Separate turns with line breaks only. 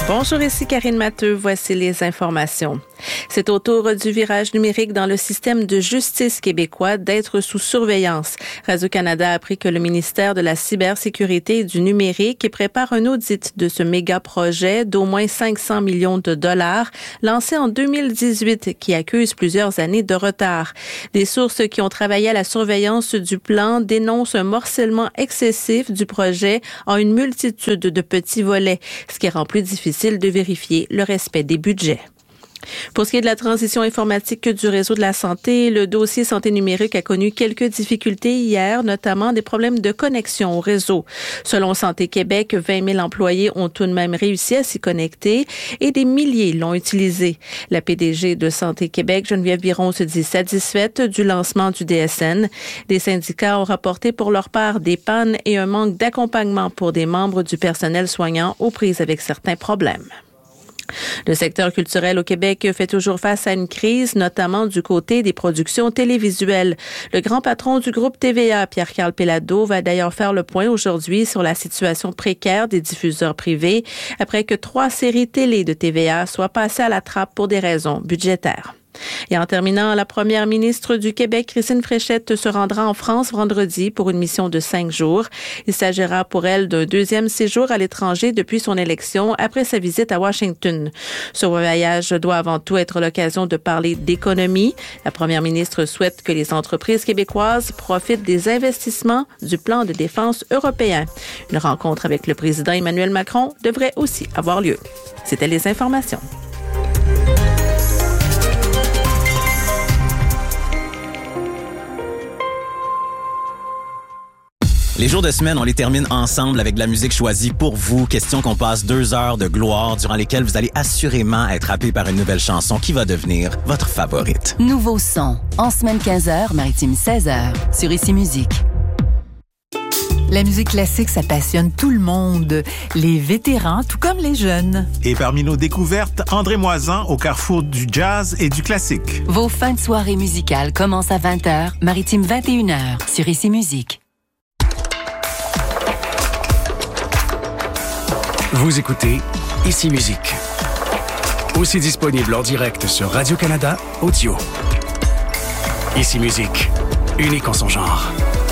Bonjour, ici Karine Matteux. Voici les informations. C'est au tour du virage numérique dans le système de justice québécois d'être sous surveillance. Radio-Canada a appris que le ministère de la Cybersécurité et du Numérique prépare un audit de ce méga-projet d'au moins 500 millions de dollars lancé en 2018 qui accuse plusieurs années de retard. Des sources qui ont travaillé à la surveillance du plan dénoncent un morcellement excessif du projet en une multitude de petits volets, ce qui rend plus difficile de vérifier le respect des budgets. Pour ce qui est de la transition informatique du réseau de la santé, le dossier santé numérique a connu quelques difficultés hier, notamment des problèmes de connexion au réseau. Selon Santé Québec, 20 000 employés ont tout de même réussi à s'y connecter et des milliers l'ont utilisé. La PDG de Santé Québec, Geneviève Biron, se dit satisfaite du lancement du DSN. Des syndicats ont rapporté pour leur part des pannes et un manque d'accompagnement pour des membres du personnel soignant aux prises avec certains problèmes. Le secteur culturel au Québec fait toujours face à une crise, notamment du côté des productions télévisuelles. Le grand patron du groupe TVA, Pierre-Carl Péladeau, va d'ailleurs faire le point aujourd'hui sur la situation précaire des diffuseurs privés après que 3 séries télé de TVA soient passées à la trappe pour des raisons budgétaires. Et en terminant, la première ministre du Québec, Christine Fréchette, se rendra en France vendredi pour une mission de 5 jours. Il s'agira pour elle d'un deuxième séjour à l'étranger depuis son élection après sa visite à Washington. Ce voyage doit avant tout être l'occasion de parler d'économie. La première ministre souhaite que les entreprises québécoises profitent des investissements du plan de défense européen. Une rencontre avec le président Emmanuel Macron devrait aussi avoir lieu. C'était les informations.
Les jours de semaine, on les termine ensemble avec de la musique choisie pour vous. Question qu'on passe 2 heures de gloire durant lesquelles vous allez assurément être happé par une nouvelle chanson qui va devenir votre favorite.
Nouveau son, en semaine 15h, maritime 16h, sur Ici Musique. La musique classique, ça passionne tout le monde, les vétérans tout comme les jeunes.
Et parmi nos découvertes, André Moisan au carrefour du jazz et du classique.
Vos fins de soirée musicales commencent à 20h, maritime 21h, sur Ici Musique.
Vous écoutez Ici Musique. Aussi disponible en direct sur Radio-Canada Audio. Ici Musique, unique en son genre.